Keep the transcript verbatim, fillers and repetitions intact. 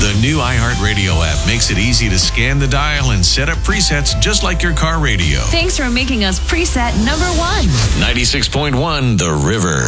The new iHeartRadio app makes it easy to scan the dial and set up presets just like your car radio. Thanks for making us preset number one. ninety-six point one The River.